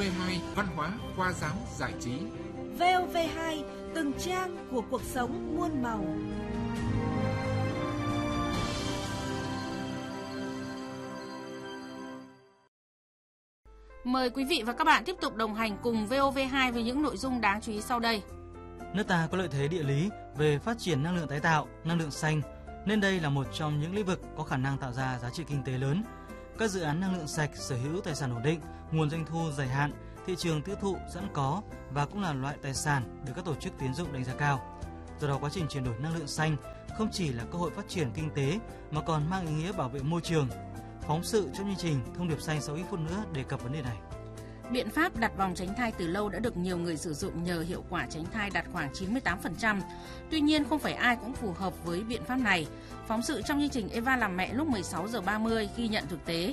VOV2 Văn hóa, khoa giáo, giải trí. VOV2 từng trang của cuộc sống muôn màu. Mời quý vị và các bạn tiếp tục đồng hành cùng VOV2 với những nội dung đáng chú ý sau đây. Nước ta có lợi thế địa lý về phát triển năng lượng tái tạo, năng lượng xanh, nên đây là một trong những lĩnh vực có khả năng tạo ra giá trị kinh tế lớn. Các dự án năng lượng sạch sở hữu tài sản ổn định, nguồn doanh thu dài hạn, thị trường tiêu thụ sẵn có và cũng là loại tài sản được các tổ chức tín dụng đánh giá cao. Do đó, quá trình chuyển đổi năng lượng xanh không chỉ là cơ hội phát triển kinh tế mà còn mang ý nghĩa bảo vệ môi trường. Phóng sự trong chương trình Thông điệp xanh sau ít phút nữa đề cập vấn đề này. Biện pháp đặt vòng tránh thai từ lâu đã được nhiều người sử dụng nhờ hiệu quả tránh thai đạt khoảng 98%. Tuy nhiên, không phải ai cũng phù hợp với biện pháp này. Phóng sự trong chương trình Eva làm mẹ lúc 16 giờ 30 ghi nhận thực tế.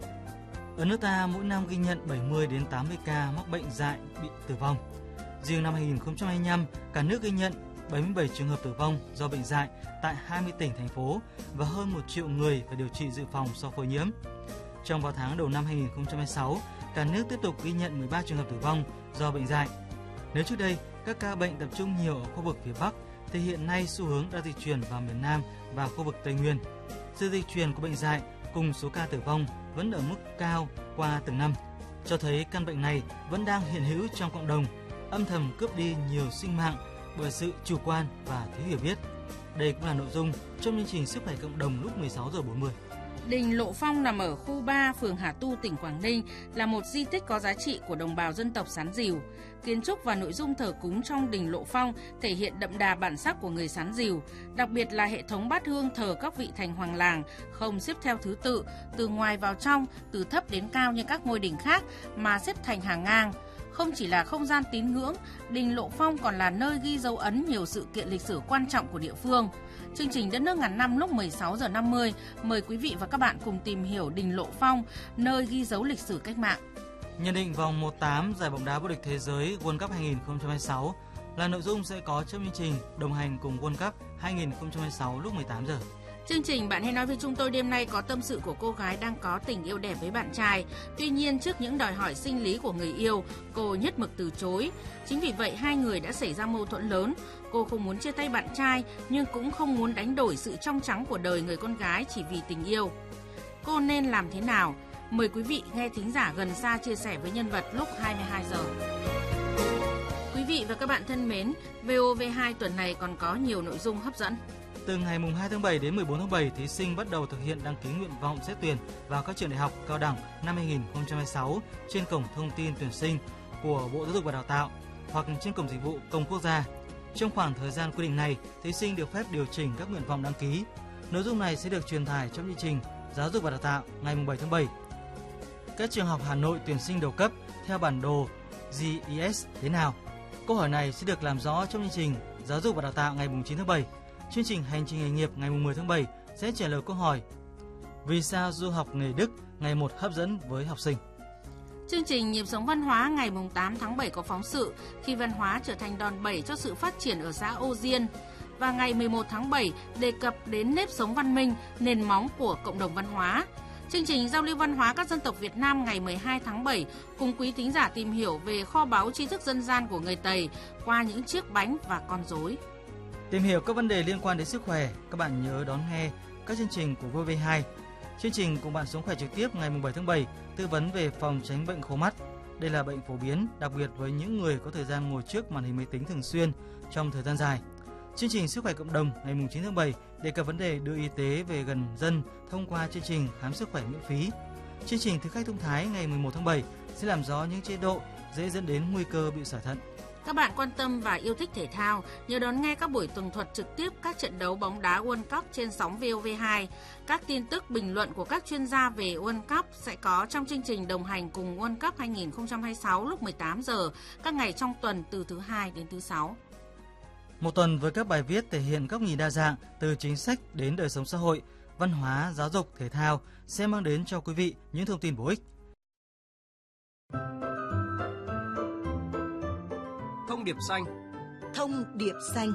Ở nước ta, mỗi năm ghi nhận 70 đến 80 ca mắc bệnh dại bị tử vong. Riêng năm 2025, cả nước ghi nhận 77 trường hợp tử vong do bệnh dại tại 20 tỉnh, thành phố và hơn 1 triệu người phải điều trị dự phòng sau phơi nhiễm. Trong 3 tháng đầu năm 2026, cả nước tiếp tục ghi nhận 13 trường hợp tử vong do bệnh dại. Nếu trước đây các ca bệnh tập trung nhiều ở khu vực phía Bắc, thì hiện nay xu hướng đã dịch chuyển vào miền Nam và khu vực Tây Nguyên. Sự dịch chuyển của bệnh dại cùng số ca tử vong vẫn ở mức cao qua từng năm, cho thấy căn bệnh này vẫn đang hiện hữu trong cộng đồng, âm thầm cướp đi nhiều sinh mạng bởi sự chủ quan và thiếu hiểu biết. Đây cũng là nội dung trong chương trình Sức khỏe cộng đồng lúc 16 giờ 40. Đình Lộ Phong nằm ở khu 3, phường Hà Tu, tỉnh Quảng Ninh, là một di tích có giá trị của đồng bào dân tộc Sán Dìu. Kiến trúc và nội dung thờ cúng trong đình Lộ Phong thể hiện đậm đà bản sắc của người Sán Dìu, đặc biệt là hệ thống bát hương thờ các vị thành hoàng làng không xếp theo thứ tự, từ ngoài vào trong, từ thấp đến cao như các ngôi đình khác mà xếp thành hàng ngang. Không chỉ là không gian tín ngưỡng, đình Lộ Phong còn là nơi ghi dấu ấn nhiều sự kiện lịch sử quan trọng của địa phương. Chương trình Đất nước ngàn năm lúc 16 giờ 50 mời quý vị và các bạn cùng tìm hiểu đình Lộ Phong, nơi ghi dấu lịch sử cách mạng. Nhận định vòng 1/8 giải bóng đá vô địch thế giới World Cup 2026 là nội dung sẽ có trong chương trình đồng hành cùng World Cup 2026 lúc 18 giờ. Chương trình Bạn hãy nói với chúng tôi đêm nay có tâm sự của cô gái đang có tình yêu đẹp với bạn trai. Tuy nhiên, trước những đòi hỏi sinh lý của người yêu, cô nhất mực từ chối. Chính vì vậy, hai người đã xảy ra mâu thuẫn lớn. Cô không muốn chia tay bạn trai, nhưng cũng không muốn đánh đổi sự trong trắng của đời người con gái chỉ vì tình yêu. Cô nên làm thế nào? Mời quý vị nghe thính giả gần xa chia sẻ với nhân vật lúc 22 giờ. Quý vị và các bạn thân mến, VOV2 tuần này còn có nhiều nội dung hấp dẫn. Từ ngày 2 tháng 7 đến 14 tháng 7, thí sinh bắt đầu thực hiện đăng ký nguyện vọng xét tuyển vào các trường đại học, cao đẳng năm 2026 trên cổng thông tin tuyển sinh của Bộ Giáo dục và Đào tạo hoặc trên cổng dịch vụ công quốc gia. Trong khoảng thời gian quy định này, thí sinh được phép điều chỉnh các nguyện vọng đăng ký. Nội dung này sẽ được truyền tải trong chương trình Giáo dục và Đào tạo ngày 7 tháng 7. Các trường học Hà Nội tuyển sinh đầu cấp theo bản đồ GES thế nào? Câu hỏi này sẽ được làm rõ trong chương trình Giáo dục và Đào tạo ngày 9 tháng 7. Chương trình Hành trình nghề nghiệp ngày 10 tháng 7 sẽ trả lời câu hỏi vì sao du học nghề Đức ngày một hấp dẫn với học sinh. Chương trình Nhịp sống văn hóa ngày 8 tháng 7 có phóng sự khi văn hóa trở thành đòn bẩy cho sự phát triển ở xã Ô Diên. Và ngày 11 tháng 7 đề cập đến nếp sống văn minh, nền móng của cộng đồng văn hóa. Chương trình Giao lưu văn hóa các dân tộc Việt Nam ngày 12 tháng 7 cùng quý thính giả tìm hiểu về kho báu tri thức dân gian của người Tây qua những chiếc bánh và con rối. Tìm hiểu các vấn đề liên quan đến sức khỏe, các bạn nhớ đón nghe các chương trình của VOV2. Chương trình cùng bạn sống khỏe trực tiếp ngày 7 tháng 7 tư vấn về phòng tránh bệnh khô mắt. Đây là bệnh phổ biến, đặc biệt với những người có thời gian ngồi trước màn hình máy tính thường xuyên trong thời gian dài. Chương trình Sức khỏe cộng đồng ngày 9 tháng 7 đề cập vấn đề đưa y tế về gần dân thông qua chương trình khám sức khỏe miễn phí. Chương trình Thực khách thông thái ngày 11 tháng 7 sẽ làm rõ những chế độ dễ dẫn đến nguy cơ bị sỏi thận. Các bạn quan tâm và yêu thích thể thao, nhớ đón nghe các buổi tường thuật trực tiếp các trận đấu bóng đá World Cup trên sóng VOV2. Các tin tức bình luận của các chuyên gia về World Cup sẽ có trong chương trình đồng hành cùng World Cup 2026 lúc 18 giờ các ngày trong tuần từ thứ Hai đến thứ Sáu. Một tuần với các bài viết thể hiện góc nhìn đa dạng từ chính sách đến đời sống xã hội, văn hóa, giáo dục, thể thao sẽ mang đến cho quý vị những thông tin bổ ích. Thông điệp xanh. Thông điệp xanh.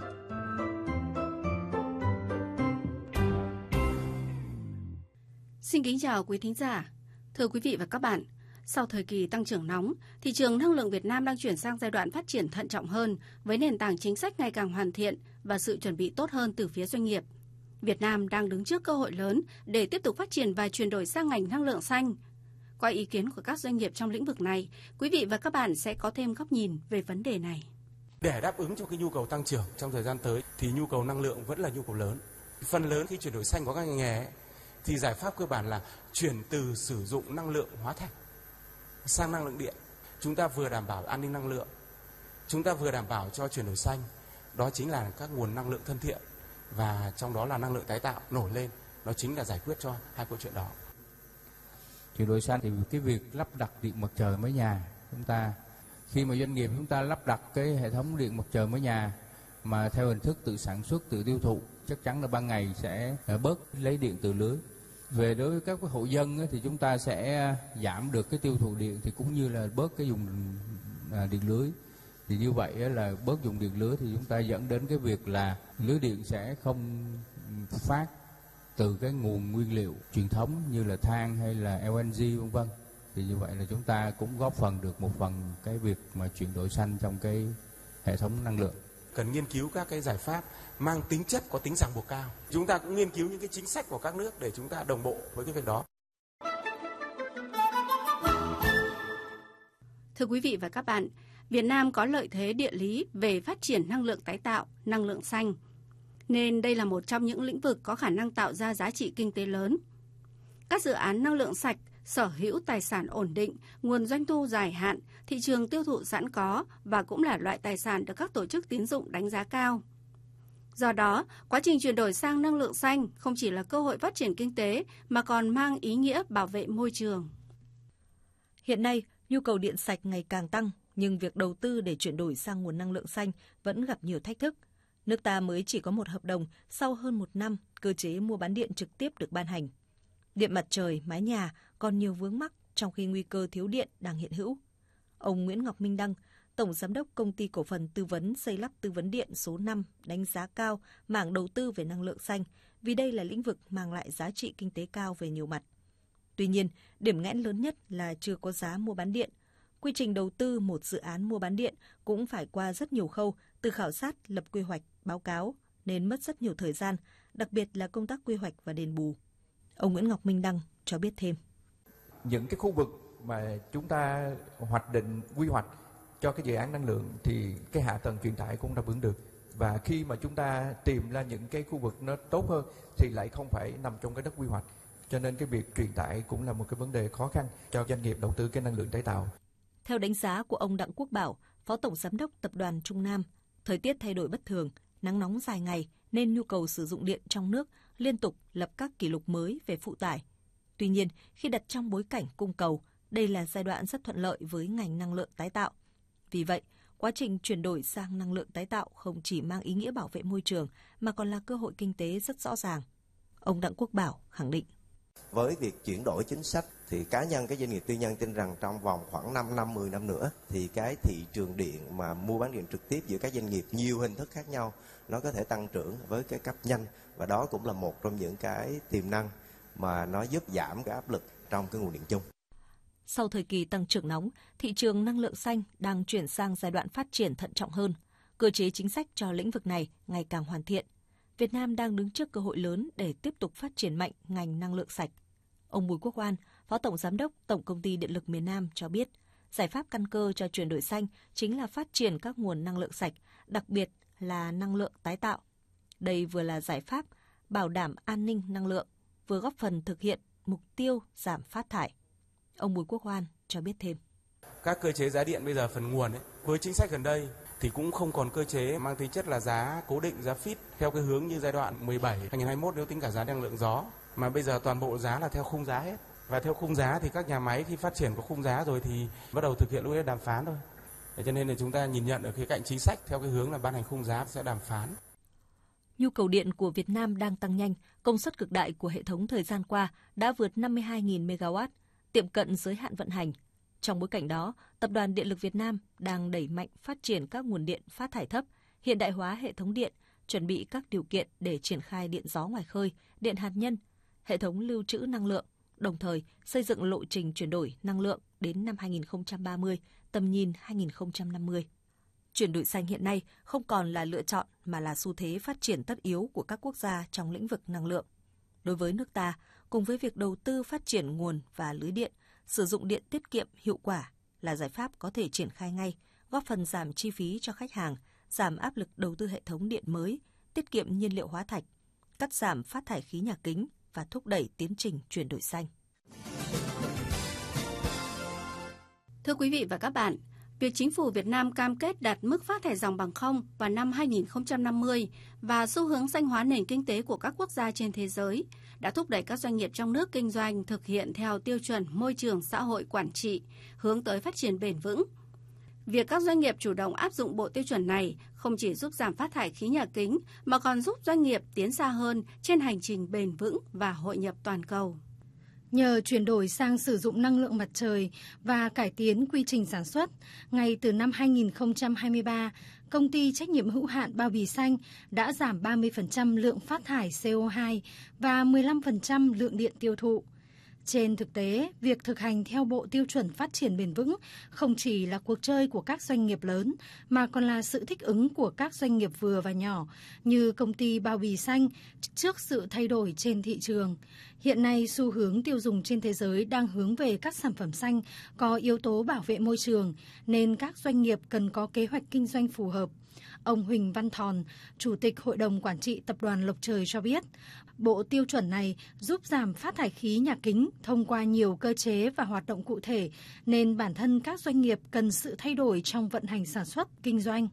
Xin kính chào quý thính giả. Thưa quý vị và các bạn, Sau thời kỳ tăng trưởng nóng, thị trường năng lượng Việt Nam đang chuyển sang giai đoạn phát triển thận trọng hơn với nền tảng chính sách ngày càng hoàn thiện và sự chuẩn bị tốt hơn từ phía doanh nghiệp. Việt Nam đang đứng trước cơ hội lớn để tiếp tục phát triển và chuyển đổi sang ngành năng lượng xanh. Qua ý kiến của các doanh nghiệp trong lĩnh vực này, quý vị và các bạn sẽ có thêm góc nhìn về vấn đề này. Để đáp ứng cho cái nhu cầu tăng trưởng trong thời gian tới thì nhu cầu năng lượng vẫn là nhu cầu lớn. Phần lớn khi chuyển đổi xanh của các ngành nghề thì giải pháp cơ bản là chuyển từ sử dụng năng lượng hóa thạch sang năng lượng điện. Chúng ta vừa đảm bảo an ninh năng lượng, chúng ta vừa đảm bảo cho chuyển đổi xanh. Đó chính là các nguồn năng lượng thân thiện và trong đó là năng lượng tái tạo nổi lên. Đó chính là giải quyết cho hai câu chuyện đó. Chuyển đổi xanh thì cái việc lắp đặt điện mặt trời mái nhà, chúng ta khi mà doanh nghiệp chúng ta lắp đặt cái hệ thống điện mặt trời mái nhà mà theo hình thức tự sản xuất, tự tiêu thụ, chắc chắn là ban ngày sẽ bớt lấy điện từ lưới. Về đối với các hộ dân thì chúng ta sẽ giảm được cái tiêu thụ điện thì cũng như là bớt cái dùng điện lưới. Thì như vậy là bớt dùng điện lưới thì chúng ta dẫn đến cái việc là lưới điện sẽ không phát từ cái nguồn nguyên liệu truyền thống như là than hay là LNG vân vân. Thì như vậy là chúng ta cũng góp phần được một phần cái việc mà chuyển đổi xanh trong cái hệ thống năng lượng. Cần nghiên cứu các cái giải pháp mang tính chất có tính ràng buộc cao. Chúng ta cũng nghiên cứu những cái chính sách của các nước để chúng ta đồng bộ với cái việc đó. Thưa quý vị và các bạn, Việt Nam có lợi thế địa lý về phát triển năng lượng tái tạo, năng lượng xanh, nên đây là một trong những lĩnh vực có khả năng tạo ra giá trị kinh tế lớn. Các dự án năng lượng sạch sở hữu tài sản ổn định, nguồn doanh thu dài hạn, thị trường tiêu thụ sẵn có và cũng là loại tài sản được các tổ chức tín dụng đánh giá cao. Do đó, quá trình chuyển đổi sang năng lượng xanh không chỉ là cơ hội phát triển kinh tế mà còn mang ý nghĩa bảo vệ môi trường. Hiện nay, nhu cầu điện sạch ngày càng tăng, nhưng việc đầu tư để chuyển đổi sang nguồn năng lượng xanh vẫn gặp nhiều thách thức. Nước ta mới chỉ có một hợp đồng sau hơn một năm cơ chế mua bán điện trực tiếp được ban hành. Điện mặt trời, mái nhà còn nhiều vướng mắc trong khi nguy cơ thiếu điện đang hiện hữu. Ông Nguyễn Ngọc Minh Đăng, Tổng Giám đốc Công ty Cổ phần Tư vấn Xây lắp Tư vấn Điện số 5 đánh giá cao mảng đầu tư về năng lượng xanh vì đây là lĩnh vực mang lại giá trị kinh tế cao về nhiều mặt. Tuy nhiên, điểm nghẽn lớn nhất là chưa có giá mua bán điện. Quy trình đầu tư một dự án mua bán điện cũng phải qua rất nhiều khâu, từ khảo sát, lập quy hoạch, báo cáo, nên mất rất nhiều thời gian, đặc biệt là công tác quy hoạch và đền bù. Ông Nguyễn Ngọc Minh Đăng cho biết thêm. Những cái khu vực mà chúng ta hoạch định quy hoạch cho cái dự án năng lượng thì cái hạ tầng truyền tải cũng đáp ứng được. Và khi mà chúng ta tìm ra những cái khu vực nó tốt hơn thì lại không phải nằm trong cái đất quy hoạch. Cho nên cái việc truyền tải cũng là một cái vấn đề khó khăn cho doanh nghiệp đầu tư cái năng lượng tái tạo. Theo đánh giá của ông Đặng Quốc Bảo, Phó Tổng Giám đốc Tập đoàn Trung Nam, thời tiết thay đổi bất thường, nắng nóng dài ngày nên nhu cầu sử dụng điện trong nước liên tục lập các kỷ lục mới về phụ tải. Tuy nhiên, khi đặt trong bối cảnh cung cầu, đây là giai đoạn rất thuận lợi với ngành năng lượng tái tạo. Vì vậy, quá trình chuyển đổi sang năng lượng tái tạo không chỉ mang ý nghĩa bảo vệ môi trường mà còn là cơ hội kinh tế rất rõ ràng. Ông Đặng Quốc Bảo khẳng định. Với việc chuyển đổi chính sách thì cá nhân, các doanh nghiệp tư nhân tin rằng trong vòng khoảng 5 năm, 10 năm nữa thì cái thị trường điện mà mua bán điện trực tiếp giữa các doanh nghiệp nhiều hình thức khác nhau nó có thể tăng trưởng với cái cấp nhanh, và đó cũng là một trong những cái tiềm năng mà nó giúp giảm cái áp lực trong cái nguồn điện chung. Sau thời kỳ tăng trưởng nóng, thị trường năng lượng xanh đang chuyển sang giai đoạn phát triển thận trọng hơn. Cơ chế chính sách cho lĩnh vực này ngày càng hoàn thiện. Việt Nam đang đứng trước cơ hội lớn để tiếp tục phát triển mạnh ngành năng lượng sạch. Ông Bùi Quốc Oan, Phó Tổng Giám đốc Tổng Công ty Điện lực miền Nam cho biết, giải pháp căn cơ cho chuyển đổi xanh chính là phát triển các nguồn năng lượng sạch, đặc biệt là năng lượng tái tạo. Đây vừa là giải pháp bảo đảm an ninh năng lượng, vừa góp phần thực hiện mục tiêu giảm phát thải. Ông Bùi Quốc Oan cho biết thêm. Các cơ chế giá điện bây giờ phần nguồn với chính sách gần đây thì cũng không còn cơ chế mang tính chất là giá cố định, giá fix theo cái hướng như giai đoạn 17-2021 nếu tính cả giá năng lượng gió, mà bây giờ toàn bộ giá là theo khung giá hết. Và theo khung giá thì các nhà máy khi phát triển có khung giá rồi thì bắt đầu thực hiện lúc đấy đàm phán thôi. Cho nên là chúng ta nhìn nhận ở khía cạnh chính sách theo cái hướng là ban hành khung giá sẽ đàm phán. Nhu cầu điện của Việt Nam đang tăng nhanh, công suất cực đại của hệ thống thời gian qua đã vượt 52.000 MW, tiệm cận giới hạn vận hành. Trong bối cảnh đó, Tập đoàn Điện lực Việt Nam đang đẩy mạnh phát triển các nguồn điện phát thải thấp, hiện đại hóa hệ thống điện, chuẩn bị các điều kiện để triển khai điện gió ngoài khơi, điện hạt nhân, hệ thống lưu trữ năng lượng, đồng thời xây dựng lộ trình chuyển đổi năng lượng đến năm 2030, tầm nhìn 2050. Chuyển đổi xanh hiện nay không còn là lựa chọn mà là xu thế phát triển tất yếu của các quốc gia trong lĩnh vực năng lượng. Đối với nước ta, cùng với việc đầu tư phát triển nguồn và lưới điện, sử dụng điện tiết kiệm hiệu quả là giải pháp có thể triển khai ngay, góp phần giảm chi phí cho khách hàng, giảm áp lực đầu tư hệ thống điện mới, tiết kiệm nhiên liệu hóa thạch, cắt giảm phát thải khí nhà kính và thúc đẩy tiến trình chuyển đổi xanh. Thưa quý vị và các bạn, việc chính phủ Việt Nam cam kết đạt mức phát thải ròng bằng không vào năm 2050 và xu hướng xanh hóa nền kinh tế của các quốc gia trên thế giới đã thúc đẩy các doanh nghiệp trong nước kinh doanh thực hiện theo tiêu chuẩn môi trường xã hội quản trị, hướng tới phát triển bền vững. Việc các doanh nghiệp chủ động áp dụng bộ tiêu chuẩn này không chỉ giúp giảm phát thải khí nhà kính mà còn giúp doanh nghiệp tiến xa hơn trên hành trình bền vững và hội nhập toàn cầu. Nhờ chuyển đổi sang sử dụng năng lượng mặt trời và cải tiến quy trình sản xuất, ngay từ năm 2023, công ty trách nhiệm hữu hạn Bao Bì Xanh đã giảm 30% lượng phát thải CO2 và 15% lượng điện tiêu thụ. Trên thực tế, việc thực hành theo bộ tiêu chuẩn phát triển bền vững không chỉ là cuộc chơi của các doanh nghiệp lớn, mà còn là sự thích ứng của các doanh nghiệp vừa và nhỏ, như công ty Bao Bì Xanh trước sự thay đổi trên thị trường. Hiện nay, xu hướng tiêu dùng trên thế giới đang hướng về các sản phẩm xanh có yếu tố bảo vệ môi trường, nên các doanh nghiệp cần có kế hoạch kinh doanh phù hợp. Ông Huỳnh Văn Thòn, Chủ tịch Hội đồng Quản trị Tập đoàn Lộc Trời cho biết, bộ tiêu chuẩn này giúp giảm phát thải khí nhà kính thông qua nhiều cơ chế và hoạt động cụ thể, nên bản thân các doanh nghiệp cần sự thay đổi trong vận hành sản xuất, kinh doanh.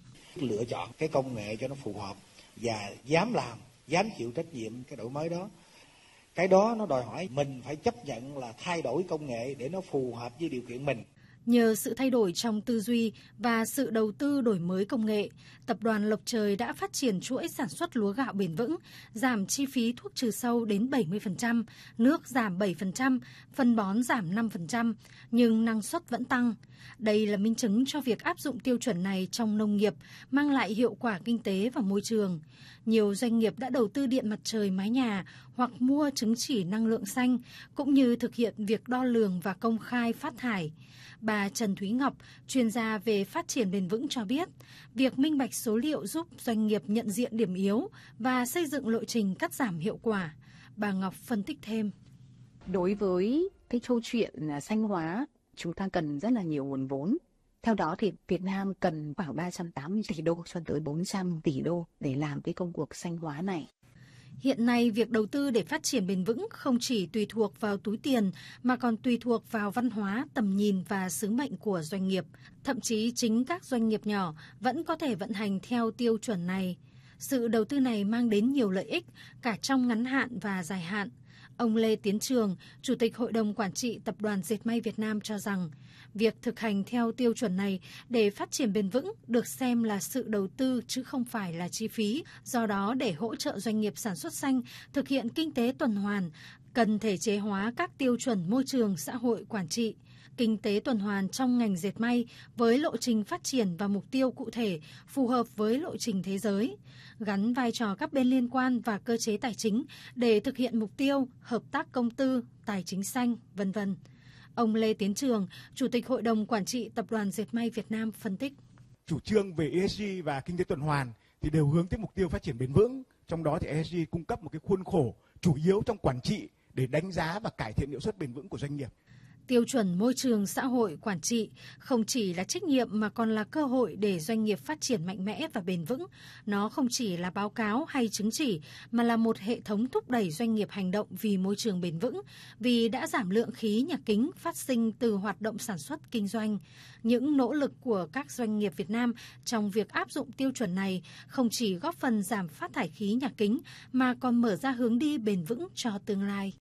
Lựa chọn cái công nghệ cho nó phù hợp và dám làm, dám chịu trách nhiệm cái đổi mới đó. Cái đó nó đòi hỏi mình phải chấp nhận là thay đổi công nghệ để nó phù hợp với điều kiện mình. Nhờ sự thay đổi trong tư duy và sự đầu tư đổi mới công nghệ, Tập đoàn Lộc Trời đã phát triển chuỗi sản xuất lúa gạo bền vững, giảm chi phí thuốc trừ sâu đến 70%, nước giảm 7%, phân bón giảm 5%, nhưng năng suất vẫn tăng. Đây là minh chứng cho việc áp dụng tiêu chuẩn này trong nông nghiệp mang lại hiệu quả kinh tế và môi trường. Nhiều doanh nghiệp đã đầu tư điện mặt trời mái nhà hoặc mua chứng chỉ năng lượng xanh, cũng như thực hiện việc đo lường và công khai phát thải. Bà Trần Thúy Ngọc, chuyên gia về phát triển bền vững cho biết, việc minh bạch số liệu giúp doanh nghiệp nhận diện điểm yếu và xây dựng lộ trình cắt giảm hiệu quả. Bà Ngọc phân tích thêm. Đối với cái câu chuyện xanh hóa, chúng ta cần rất là nhiều nguồn vốn. Theo đó thì Việt Nam cần khoảng 380 tỷ đô cho tới 400 tỷ đô để làm cái công cuộc xanh hóa này. Hiện nay, việc đầu tư để phát triển bền vững không chỉ tùy thuộc vào túi tiền mà còn tùy thuộc vào văn hóa, tầm nhìn và sứ mệnh của doanh nghiệp. Thậm chí chính các doanh nghiệp nhỏ vẫn có thể vận hành theo tiêu chuẩn này. Sự đầu tư này mang đến nhiều lợi ích cả trong ngắn hạn và dài hạn. Ông Lê Tiến Trường, Chủ tịch Hội đồng Quản trị Tập đoàn Dệt may Việt Nam cho rằng, việc thực hành theo tiêu chuẩn này để phát triển bền vững được xem là sự đầu tư chứ không phải là chi phí. Do đó, để hỗ trợ doanh nghiệp sản xuất xanh thực hiện kinh tế tuần hoàn, cần thể chế hóa các tiêu chuẩn môi trường, xã hội, quản trị. Kinh tế tuần hoàn trong ngành dệt may với lộ trình phát triển và mục tiêu cụ thể phù hợp với lộ trình thế giới, gắn vai trò các bên liên quan và cơ chế tài chính để thực hiện mục tiêu hợp tác công tư, tài chính xanh, v.v. Ông Lê Tiến Trường, Chủ tịch Hội đồng Quản trị Tập đoàn Dệt may Việt Nam phân tích. Chủ trương về ESG và kinh tế tuần hoàn thì đều hướng tới mục tiêu phát triển bền vững. Trong đó thì ESG cung cấp một cái khuôn khổ chủ yếu trong quản trị để đánh giá và cải thiện hiệu suất bền vững của doanh nghiệp. Tiêu chuẩn môi trường, xã hội, quản trị không chỉ là trách nhiệm mà còn là cơ hội để doanh nghiệp phát triển mạnh mẽ và bền vững. Nó không chỉ là báo cáo hay chứng chỉ mà là một hệ thống thúc đẩy doanh nghiệp hành động vì môi trường bền vững, vì đã giảm lượng khí nhà kính phát sinh từ hoạt động sản xuất kinh doanh. Những nỗ lực của các doanh nghiệp Việt Nam trong việc áp dụng tiêu chuẩn này không chỉ góp phần giảm phát thải khí nhà kính mà còn mở ra hướng đi bền vững cho tương lai.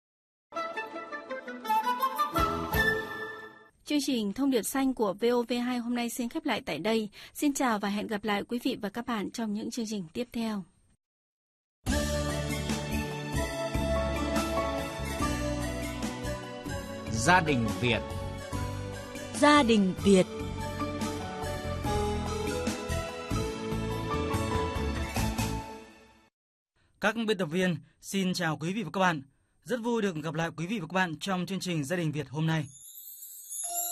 Chương trình Thông điệp xanh của VOV2 hôm nay xin khép lại tại đây. Xin chào và hẹn gặp lại quý vị và các bạn trong những chương trình tiếp theo. Gia đình Việt. Gia đình Việt. Các biên tập viên xin chào quý vị và các bạn. Rất vui được gặp lại quý vị và các bạn trong chương trình Gia đình Việt hôm nay.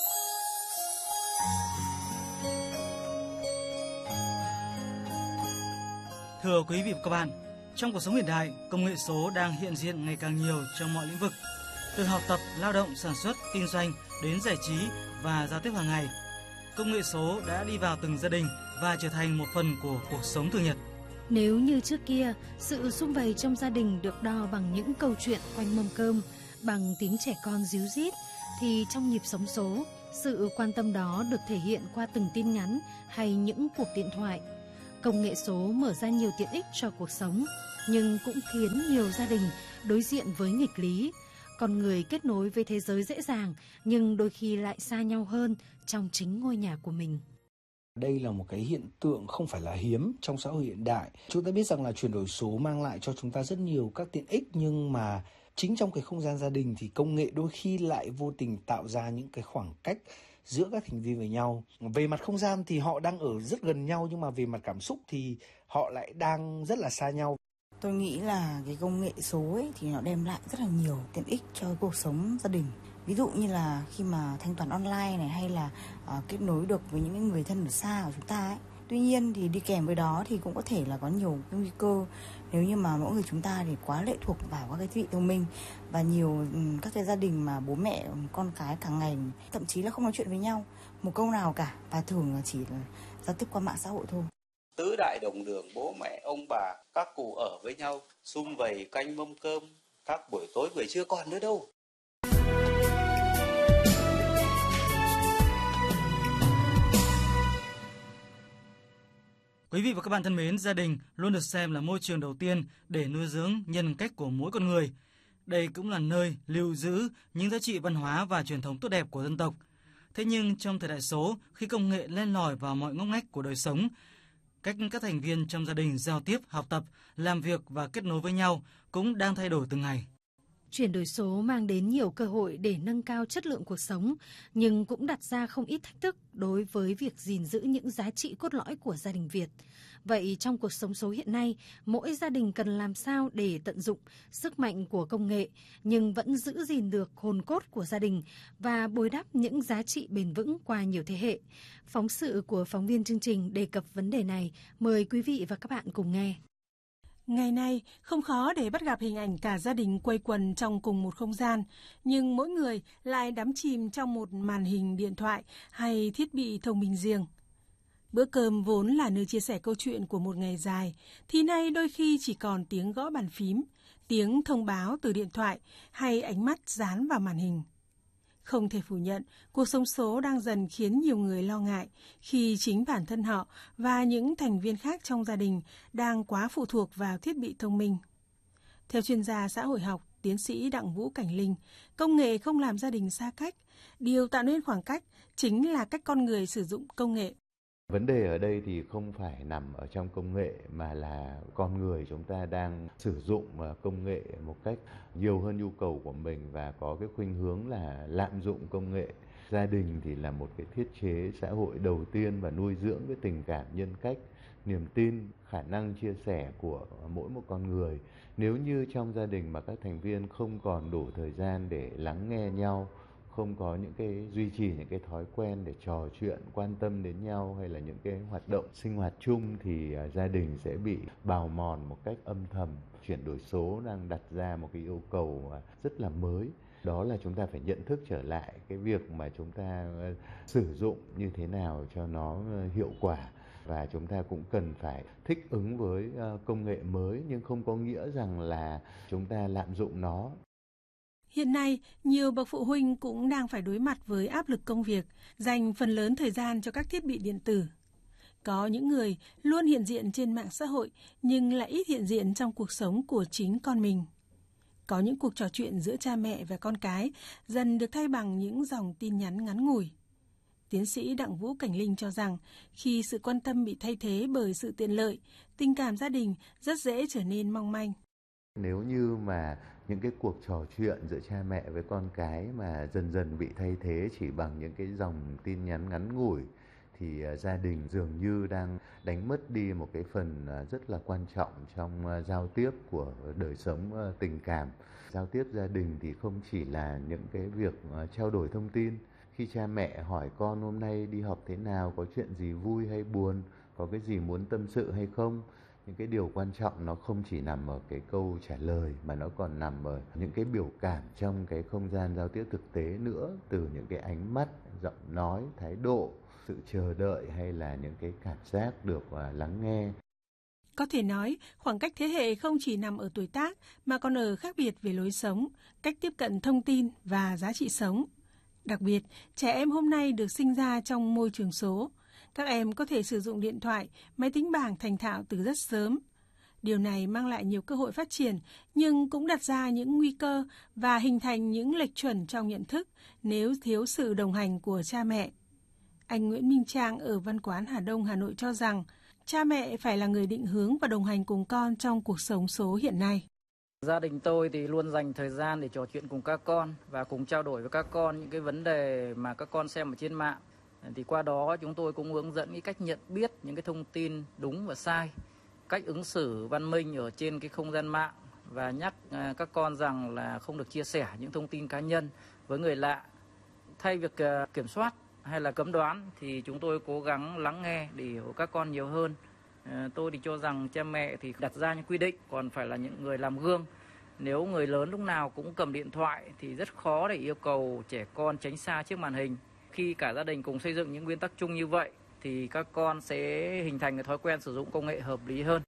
Thưa quý vị và các bạn, trong cuộc sống hiện đại, công nghệ số đang hiện diện ngày càng nhiều trong mọi lĩnh vực, từ học tập, lao động, sản xuất, kinh doanh đến giải trí và giao tiếp hàng ngày. Công nghệ số đã đi vào từng gia đình và trở thành một phần của cuộc sống thường nhật. Nếu như trước kia, sự sum vầy trong gia đình được đo bằng những câu chuyện quanh mâm cơm, bằng tiếng trẻ con ríu rít, thì trong nhịp sống số, sự quan tâm đó được thể hiện qua từng tin nhắn hay những cuộc điện thoại. Công nghệ số mở ra nhiều tiện ích cho cuộc sống, nhưng cũng khiến nhiều gia đình đối diện với nghịch lý. Con người kết nối với thế giới dễ dàng, nhưng đôi khi lại xa nhau hơn trong chính ngôi nhà của mình. Đây là một cái hiện tượng không phải là hiếm trong xã hội hiện đại. Chúng ta biết rằng là chuyển đổi số mang lại cho chúng ta rất nhiều các tiện ích, nhưng mà chính trong cái không gian gia đình thì công nghệ đôi khi lại vô tình tạo ra những cái khoảng cách giữa các thành viên với nhau. Về mặt không gian thì họ đang ở rất gần nhau, nhưng mà về mặt cảm xúc thì họ lại đang rất là xa nhau. Tôi nghĩ là cái công nghệ số ấy thì nó đem lại rất là nhiều tiện ích cho cuộc sống gia đình. Ví dụ như là khi mà thanh toán online này, hay là kết nối được với những người thân ở xa của chúng ta ấy. Tuy nhiên thì đi kèm với đó thì cũng có thể là có nhiều cái nguy cơ nếu như mà mỗi người chúng ta thì quá lệ thuộc vào các cái thiết bị thông minh, và nhiều các cái gia đình mà bố mẹ con cái cả ngày thậm chí là không nói chuyện với nhau một câu nào cả, và thường là chỉ là giao tiếp qua mạng xã hội thôi. Tứ đại đồng đường, bố mẹ ông bà các cụ ở với nhau sum vầy canh mâm cơm các buổi tối buổi trưa còn nữa đâu. Quý vị và các bạn thân mến, gia đình luôn được xem là môi trường đầu tiên để nuôi dưỡng nhân cách của mỗi con người. Đây cũng là nơi lưu giữ những giá trị văn hóa và truyền thống tốt đẹp của dân tộc. Thế nhưng trong thời đại số, khi công nghệ len lỏi vào mọi ngóc ngách của đời sống, cách các thành viên trong gia đình giao tiếp, học tập, làm việc và kết nối với nhau cũng đang thay đổi từng ngày. Chuyển đổi số mang đến nhiều cơ hội để nâng cao chất lượng cuộc sống, nhưng cũng đặt ra không ít thách thức đối với việc gìn giữ những giá trị cốt lõi của gia đình Việt. Vậy trong cuộc sống số hiện nay, mỗi gia đình cần làm sao để tận dụng sức mạnh của công nghệ, nhưng vẫn giữ gìn được hồn cốt của gia đình và bồi đắp những giá trị bền vững qua nhiều thế hệ? Phóng sự của phóng viên chương trình đề cập vấn đề này. Mời quý vị và các bạn cùng nghe. Ngày nay, không khó để bắt gặp hình ảnh cả gia đình quây quần trong cùng một không gian, nhưng mỗi người lại đắm chìm trong một màn hình điện thoại hay thiết bị thông minh riêng. Bữa cơm vốn là nơi chia sẻ câu chuyện của một ngày dài, thì nay đôi khi chỉ còn tiếng gõ bàn phím, tiếng thông báo từ điện thoại hay ánh mắt dán vào màn hình. Không thể phủ nhận, cuộc sống số đang dần khiến nhiều người lo ngại khi chính bản thân họ và những thành viên khác trong gia đình đang quá phụ thuộc vào thiết bị thông minh. Theo chuyên gia xã hội học, tiến sĩ Đặng Vũ Cảnh Linh, công nghệ không làm gia đình xa cách. Điều tạo nên khoảng cách chính là cách con người sử dụng công nghệ. Vấn đề ở đây thì không phải nằm ở trong công nghệ, mà là con người chúng ta đang sử dụng công nghệ một cách nhiều hơn nhu cầu của mình và có cái khuynh hướng là lạm dụng công nghệ. Gia đình thì là một cái thiết chế xã hội đầu tiên và nuôi dưỡng cái tình cảm, nhân cách, niềm tin, khả năng chia sẻ của mỗi một con người. Nếu như trong gia đình mà các thành viên không còn đủ thời gian để lắng nghe nhau, không có những cái duy trì những cái thói quen để trò chuyện, quan tâm đến nhau hay là những cái hoạt động sinh hoạt chung, thì gia đình sẽ bị bào mòn một cách âm thầm. Chuyển đổi số đang đặt ra một cái yêu cầu rất là mới. Đó là chúng ta phải nhận thức trở lại cái việc mà chúng ta sử dụng như thế nào cho nó hiệu quả. Và chúng ta cũng cần phải thích ứng với công nghệ mới, nhưng không có nghĩa rằng là chúng ta lạm dụng nó. Hiện nay, nhiều bậc phụ huynh cũng đang phải đối mặt với áp lực công việc, dành phần lớn thời gian cho các thiết bị điện tử. Có những người luôn hiện diện trên mạng xã hội nhưng lại ít hiện diện trong cuộc sống của chính con mình. Có những cuộc trò chuyện giữa cha mẹ và con cái dần được thay bằng những dòng tin nhắn ngắn ngủi. Tiến sĩ Đặng Vũ Cảnh Linh cho rằng khi sự quan tâm bị thay thế bởi sự tiện lợi, tình cảm gia đình rất dễ trở nên mong manh. Nếu như mà những cái cuộc trò chuyện giữa cha mẹ với con cái mà dần dần bị thay thế chỉ bằng những cái dòng tin nhắn ngắn ngủi, thì gia đình dường như đang đánh mất đi một cái phần rất là quan trọng trong giao tiếp của đời sống tình cảm. Giao tiếp gia đình thì không chỉ là những cái việc trao đổi thông tin. Khi cha mẹ hỏi con hôm nay đi học thế nào, có chuyện gì vui hay buồn, có cái gì muốn tâm sự hay không, Những cái điều quan trọng nó không chỉ nằm ở cái câu trả lời mà nó còn nằm ở những cái biểu cảm trong cái không gian giao tiếp thực tế nữa, từ những cái ánh mắt, giọng nói, thái độ, sự chờ đợi hay là những cái cảm giác được lắng nghe. Có thể nói, khoảng cách thế hệ không chỉ nằm ở tuổi tác mà còn ở khác biệt về lối sống, cách tiếp cận thông tin và giá trị sống. Đặc biệt, trẻ em hôm nay được sinh ra trong môi trường số. Các em có thể sử dụng điện thoại, máy tính bảng thành thạo từ rất sớm. Điều này mang lại nhiều cơ hội phát triển, nhưng cũng đặt ra những nguy cơ và hình thành những lệch chuẩn trong nhận thức nếu thiếu sự đồng hành của cha mẹ. Anh Nguyễn Minh Trang ở Văn Quán Hà Đông, Hà Nội cho rằng, cha mẹ phải là người định hướng và đồng hành cùng con trong cuộc sống số hiện nay. Gia đình tôi thì luôn dành thời gian để trò chuyện cùng các con và cùng trao đổi với các con những cái vấn đề mà các con xem ở trên mạng. Thì qua đó chúng tôi cũng hướng dẫn cái cách nhận biết những cái thông tin đúng và sai, cách ứng xử văn minh ở trên cái không gian mạng và nhắc các con rằng là không được chia sẻ những thông tin cá nhân với người lạ. Thay việc kiểm soát hay là cấm đoán thì chúng tôi cố gắng lắng nghe để hiểu các con nhiều hơn. Tôi thì cho rằng cha mẹ thì đặt ra những quy định, còn phải là những người làm gương. Nếu người lớn lúc nào cũng cầm điện thoại thì rất khó để yêu cầu trẻ con tránh xa chiếc màn hình. Khi cả gia đình cùng xây dựng những nguyên tắc chung như vậy thì các con sẽ hình thành cái thói quen sử dụng công nghệ hợp lý hơn.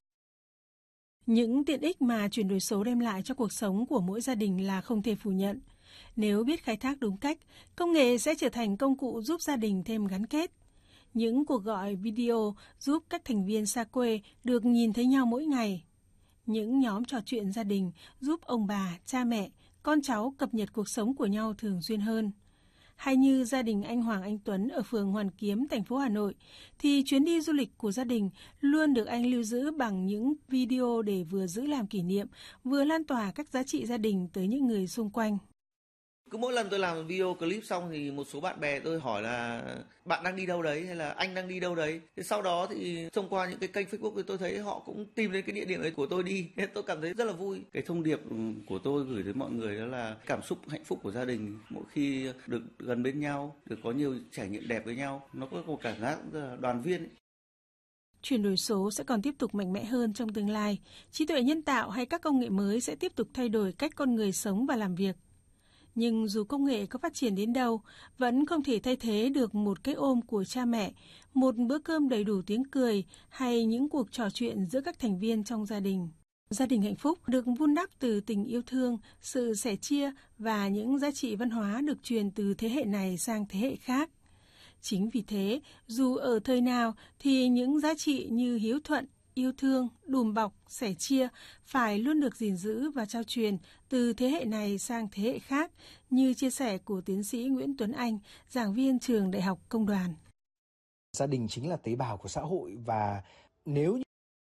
Những tiện ích mà chuyển đổi số đem lại cho cuộc sống của mỗi gia đình là không thể phủ nhận. Nếu biết khai thác đúng cách, công nghệ sẽ trở thành công cụ giúp gia đình thêm gắn kết. Những cuộc gọi video giúp các thành viên xa quê được nhìn thấy nhau mỗi ngày. Những nhóm trò chuyện gia đình giúp ông bà, cha mẹ, con cháu cập nhật cuộc sống của nhau thường xuyên hơn. Hay như gia đình anh Hoàng Anh Tuấn ở phường Hoàn Kiếm, thành phố Hà Nội, thì chuyến đi du lịch của gia đình luôn được anh lưu giữ bằng những video để vừa giữ làm kỷ niệm, vừa lan tỏa các giá trị gia đình tới những người xung quanh. Cứ mỗi lần tôi làm video clip xong thì một số bạn bè tôi hỏi là bạn đang đi đâu đấy hay là anh đang đi đâu đấy. Thế sau đó thì thông qua những cái kênh Facebook thì tôi thấy họ cũng tìm đến cái địa điểm ấy của tôi đi. Nên tôi cảm thấy rất là vui. Cái thông điệp của tôi gửi đến mọi người đó là cảm xúc hạnh phúc của gia đình mỗi khi được gần bên nhau, được có nhiều trải nghiệm đẹp với nhau. Nó có một cảm giác rất là đoàn viên ấy. Chuyển đổi số sẽ còn tiếp tục mạnh mẽ hơn trong tương lai. Trí tuệ nhân tạo hay các công nghệ mới sẽ tiếp tục thay đổi cách con người sống và làm việc. Nhưng dù công nghệ có phát triển đến đâu, vẫn không thể thay thế được một cái ôm của cha mẹ, một bữa cơm đầy đủ tiếng cười hay những cuộc trò chuyện giữa các thành viên trong gia đình. Gia đình hạnh phúc được vun đắp từ tình yêu thương, sự sẻ chia và những giá trị văn hóa được truyền từ thế hệ này sang thế hệ khác. Chính vì thế, dù ở thời nào thì những giá trị như hiếu thuận, yêu thương, đùm bọc, sẻ chia phải luôn được gìn giữ và trao truyền từ thế hệ này sang thế hệ khác, như chia sẻ của tiến sĩ Nguyễn Tuấn Anh, giảng viên trường Đại học Công đoàn. Gia đình chính là tế bào của xã hội và nếu